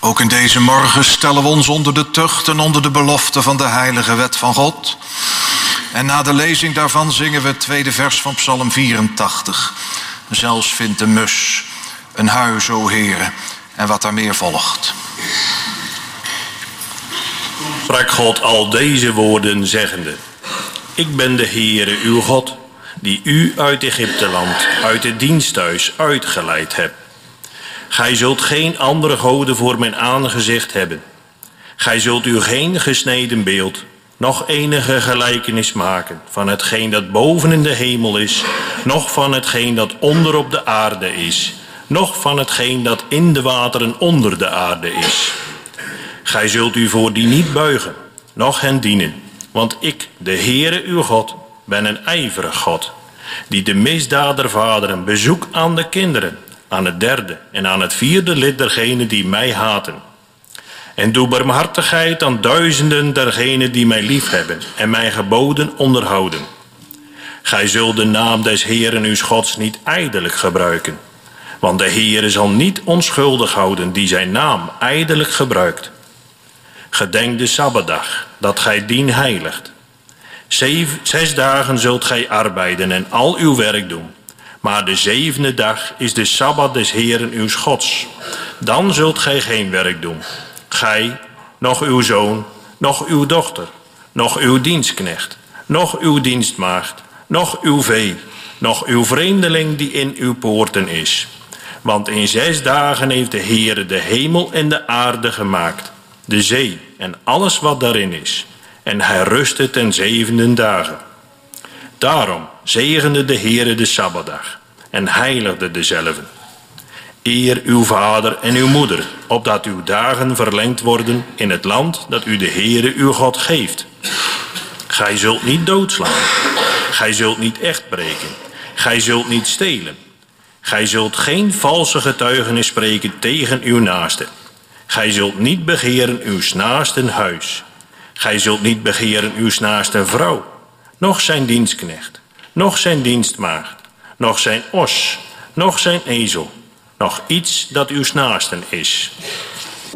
Ook in deze morgen stellen we ons onder de tucht en onder de belofte van de heilige wet van God. En na de lezing daarvan zingen we het tweede vers van Psalm 84. Zelfs vindt de mus een huis, o Heere, en wat daar meer volgt. Sprak God al deze woorden zeggende: Ik ben de Heere uw God, die u uit Egypteland, uit het diensthuis uitgeleid hebt. Gij zult geen andere goden voor mijn aangezicht hebben. Gij zult u geen gesneden beeld, noch enige gelijkenis maken van hetgeen dat boven in de hemel is, noch van hetgeen dat onder op de aarde is, noch van hetgeen dat in de wateren onder de aarde is. Gij zult u voor die niet buigen, noch hen dienen, want ik, de Heere uw God, ben een ijverig God, die de misdaad der vaderen bezoek aan de kinderen, aan het derde en aan het vierde lid dergenen die mij haten. En doe barmhartigheid aan duizenden dergenen die mij liefhebben en mijn geboden onderhouden. Gij zult de naam des Heeren uws Gods niet ijdelijk gebruiken, want de Heere zal niet onschuldig houden die zijn naam ijdelijk gebruikt. Gedenk de Sabbatdag, dat gij dien heiligt. 6 dagen zult gij arbeiden en al uw werk doen. Maar de 7e dag is de Sabbat des Heeren uws Gods. Dan zult gij geen werk doen. Gij, noch uw zoon, noch uw dochter, noch uw dienstknecht, noch uw dienstmaagd, noch uw vee, noch uw vreemdeling die in uw poorten is. Want in 6 dagen heeft de Heere de hemel en de aarde gemaakt, de zee en alles wat daarin is. En hij rustte ten 7e dagen. Daarom zegende de Heere de Sabbatdag en heiligde dezelve. Eer uw vader en uw moeder, opdat uw dagen verlengd worden in het land dat u de Heere uw God geeft. Gij zult niet doodslaan, gij zult niet echt breken, gij zult niet stelen. Gij zult geen valse getuigenis spreken tegen uw naaste. Gij zult niet begeren uw naasten huis. Gij zult niet begeren uw naaste vrouw, noch zijn dienstknecht, noch zijn dienstmaagd, noch zijn os, noch zijn ezel, noch iets dat uw naasten is.